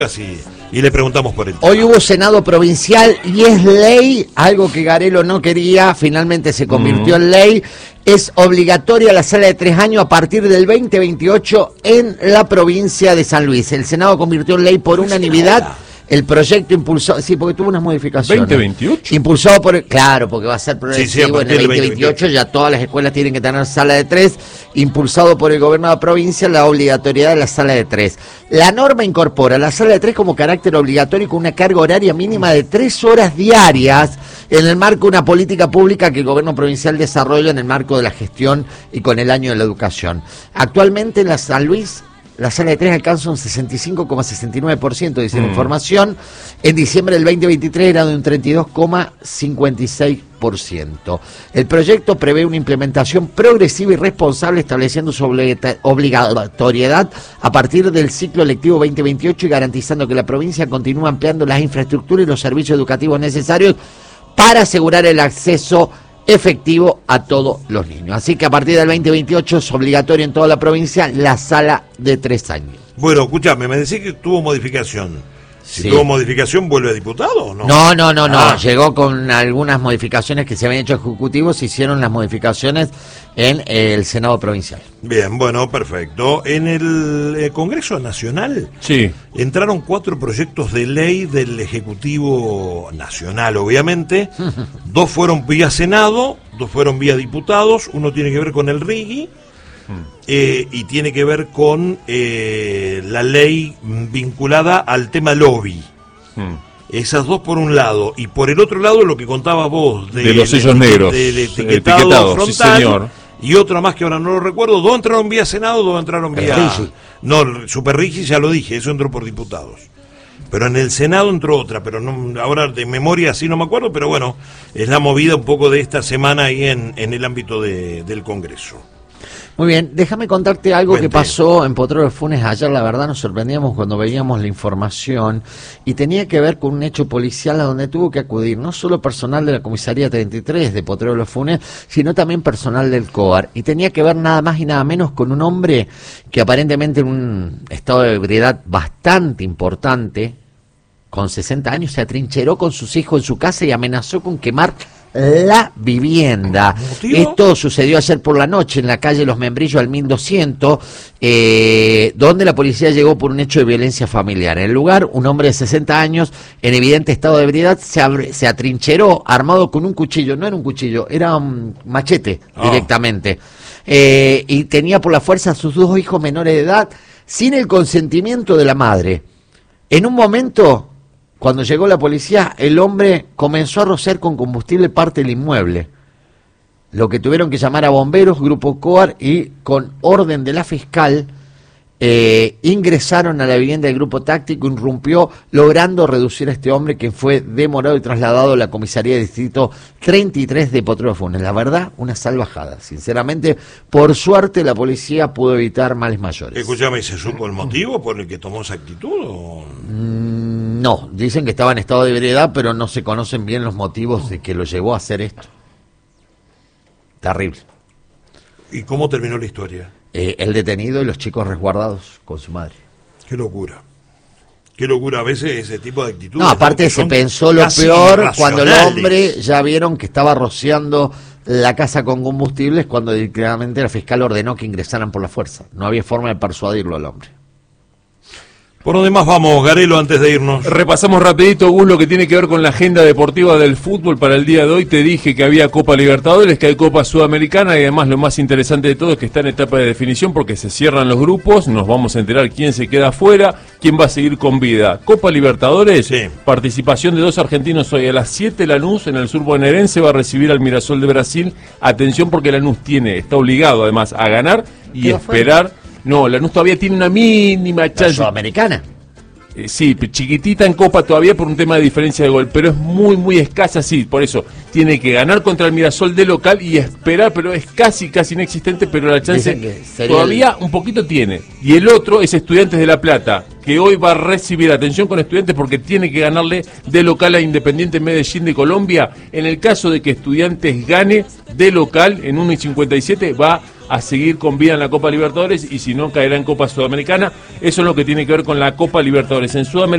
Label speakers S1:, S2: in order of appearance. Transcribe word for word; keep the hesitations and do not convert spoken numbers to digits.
S1: Y, y le preguntamos por él.
S2: Hoy hubo Senado Provincial y es ley, algo que Garelo no quería, finalmente se convirtió mm. en ley. Es obligatoria la sala de tres años a partir del veinte veintiocho en la provincia de San Luis. El Senado convirtió en ley por unanimidad el proyecto impulsado, sí, porque tuvo unas modificaciones.
S3: ¿veinte veintiocho?
S2: Impulsado por, claro, porque va a ser progresivo, sí, sí, en el veinte veintiocho ya todas las escuelas tienen que tener sala de tres, impulsado por el gobierno de la provincia la obligatoriedad de la sala de tres. La norma incorpora la sala de tres como carácter obligatorio con una carga horaria mínima de tres horas diarias en el marco de una política pública que el gobierno provincial desarrolla en el marco de la gestión y con el año de la educación. Actualmente en la San Luis la sala de tres alcanza un sesenta y cinco coma sesenta y nueve por ciento, dice mm. la información. En diciembre del veinte veintitrés era de un treinta y dos coma cincuenta y seis por ciento. El proyecto prevé una implementación progresiva y responsable estableciendo su obligatoriedad a partir del ciclo lectivo veinte veintiocho y garantizando que la provincia continúa ampliando las infraestructuras y los servicios educativos necesarios para asegurar el acceso efectivo a todos los niños. Así que a partir del veinte veintiocho es obligatorio en toda la provincia la sala de tres años.
S1: Bueno, escúchame, me decís que tuvo modificación. Si
S2: sí.
S1: tuvo modificación, ¿vuelve a diputado o no?
S2: No, no, no, no.
S1: Ah.
S2: Llegó con algunas modificaciones que se habían hecho ejecutivos, se hicieron las modificaciones en el Senado Provincial.
S1: Bien, bueno, perfecto. En el eh, Congreso Nacional
S3: sí.
S1: entraron cuatro proyectos de ley del Ejecutivo Nacional, obviamente. Dos fueron vía Senado, dos fueron vía diputados. Uno tiene que ver con el RIGI. Eh, y tiene que ver con eh, la ley vinculada al tema lobby. Hmm. Esas dos por un lado, y por el otro lado lo que contabas vos de,
S3: de los sellos negros,
S1: del etiquetado, etiquetado frontal, sí, señor. Y otra más que ahora no lo recuerdo. Dos entraron vía Senado, dos entraron vía
S2: Rigi.
S1: No, Super Rigi ya lo dije, eso entró por diputados. Pero en el Senado entró otra, pero no, ahora de memoria sí no me acuerdo, pero bueno, es la movida un poco de esta semana ahí en, en el ámbito de, del Congreso.
S2: Muy bien, déjame contarte algo
S1: Cuente.
S2: que pasó en Potrero de Funes ayer. La verdad nos sorprendíamos cuando veíamos la información y tenía que ver con un hecho policial a donde tuvo que acudir no solo personal de la comisaría treinta y tres de Potrero de Funes, sino también personal del COAR, y tenía que ver nada más y nada menos con un hombre que aparentemente en un estado de ebriedad bastante importante, con sesenta años, se atrincheró con sus hijos en su casa y amenazó con quemar la vivienda. Esto sucedió ayer por la noche en la calle Los Membrillos al mil doscientos, eh, donde la policía llegó por un hecho de violencia familiar. En el lugar, un hombre de sesenta años, en evidente estado de ebriedad, se, abre, se atrincheró armado con un cuchillo. No era un cuchillo, era un machete oh. directamente. Eh, y tenía por la fuerza a sus dos hijos menores de edad, sin el consentimiento de la madre. En un momento, cuando llegó la policía, el hombre comenzó a rociar con combustible parte del inmueble. Lo que tuvieron que llamar a bomberos, grupo COAR, y con orden de la fiscal eh, ingresaron a la vivienda del grupo táctico, irrumpió, logrando reducir a este hombre, que fue demorado y trasladado a la comisaría de distrito treinta y tres de Potrero de Funes. La verdad, una salvajada. Sinceramente, por suerte la policía pudo evitar males mayores.
S1: Escuchame, ¿y se supo el motivo por el que tomó esa actitud o...?
S2: Mm, no, dicen que estaba en estado de ebriedad, pero no se conocen bien los motivos de que lo llevó a hacer esto. Terrible.
S1: ¿Y cómo terminó la historia?
S2: Eh, el detenido y los chicos resguardados con su madre.
S1: Qué locura. Qué locura a veces ese tipo de actitudes.
S2: No, aparte se pensó lo peor cuando el hombre ya vieron que estaba rociando la casa con combustibles, cuando claramente la fiscal ordenó que ingresaran por la fuerza. No había forma de persuadirlo al hombre.
S1: ¿Por dónde más vamos, Garelo, antes de irnos?
S3: Repasamos rapidito, Gus, lo que tiene que ver con la agenda deportiva del fútbol para el día de hoy. Te dije que había Copa Libertadores, que hay Copa Sudamericana, y además lo más interesante de todo es que está en etapa de definición porque se cierran los grupos, nos vamos a enterar quién se queda afuera, quién va a seguir con vida. Copa Libertadores, sí. Participación de dos argentinos hoy a las siete. Lanús, en el sur bonaerense, va a recibir al Mirassol de Brasil. Atención porque Lanús tiene, está obligado además a ganar y esperar... Fue? No, Lanús todavía tiene una mínima chance.
S2: ¿Sudamericana?
S3: Eh, sí, chiquitita en Copa todavía por un tema de diferencia de gol, pero es muy, muy escasa, sí, por eso tiene que ganar contra el Mirassol de local y esperar, pero es casi, casi inexistente, pero la chance todavía el... un poquito tiene. Y el otro es Estudiantes de La Plata, que hoy va a recibir, atención con Estudiantes, porque tiene que ganarle de local a Independiente Medellín de Colombia. En el caso de que Estudiantes gane de local en uno y cincuenta y siete, va a seguir con vida en la Copa Libertadores y si no caerá en Copa Sudamericana. Eso es lo que tiene que ver con la Copa Libertadores. En Sudamérica